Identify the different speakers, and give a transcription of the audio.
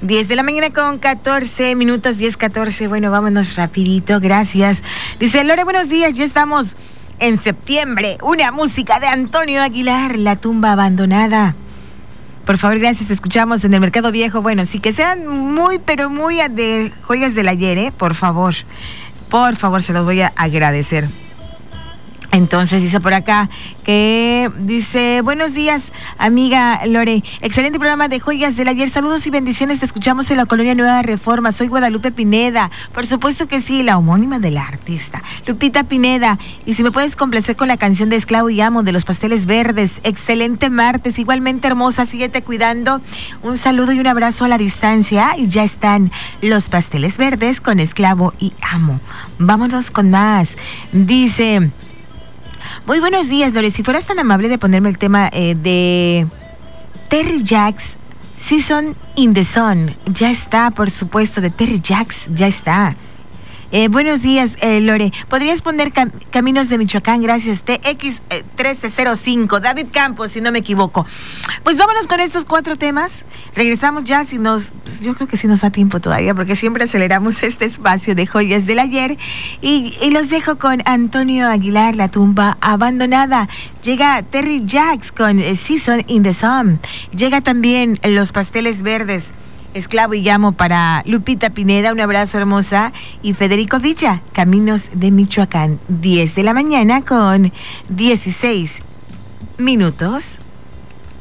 Speaker 1: 10 de la mañana con 14 minutos, 10:14. Bueno, vámonos rapidito, gracias. Dice Lore, buenos días, ya estamos en septiembre. Una música de Antonio Aguilar, La tumba abandonada. Por favor, gracias, escuchamos en el Mercado Viejo. Bueno, sí, que sean muy, pero muy de joyas del ayer, por favor. Por favor, se los voy a agradecer. Entonces dice por acá que dice, buenos días amiga Lore, excelente programa de joyas del ayer, saludos y bendiciones, te escuchamos en la colonia Nueva Reforma, soy Guadalupe Pineda, por supuesto que sí, la homónima de la artista, Lupita Pineda, y si me puedes complacer con la canción de Esclavo y Amo de los Pasteles Verdes, excelente martes, igualmente hermosa, síguete cuidando, un saludo y un abrazo a la distancia, y ya están los Pasteles Verdes con Esclavo y Amo. Vámonos con más, dice... Muy buenos días, Lore. Si fueras tan amable de ponerme el tema de Terry Jacks, Season in the Sun. Ya está, por supuesto, de Terry Jacks, ya está. Buenos días, Lore. ¿Podrías poner Caminos de Michoacán? Gracias. TX1305, David Campos, si no me equivoco. Pues vámonos con estos 4 temas. Regresamos ya, yo creo que sí nos da tiempo todavía, porque siempre aceleramos este espacio de joyas del ayer. Y los dejo con Antonio Aguilar, La tumba abandonada. Llega Terry Jacks con Season in the Sun. Llega también Los Pasteles Verdes, Esclavo y Amo para Lupita Pineda, un abrazo hermosa, y Federico Villa, Caminos de Michoacán, 10 de la mañana con 16 minutos.